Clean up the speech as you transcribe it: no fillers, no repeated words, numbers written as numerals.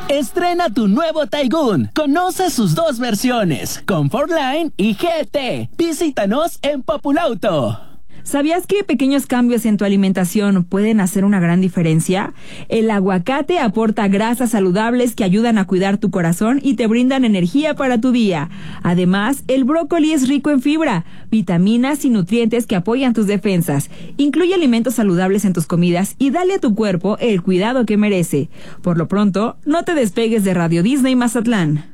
Estrena tu nuevo Taygun. Conoce sus dos versiones, Comfortline y GT. Visítanos en Populauto. ¿Sabías que pequeños cambios en tu alimentación pueden hacer una gran diferencia? El aguacate aporta grasas saludables que ayudan a cuidar tu corazón y te brindan energía para tu día. Además, el brócoli es rico en fibra, vitaminas y nutrientes que apoyan tus defensas. Incluye alimentos saludables en tus comidas y dale a tu cuerpo el cuidado que merece. Por lo pronto, no te despegues de Radio Disney Mazatlán.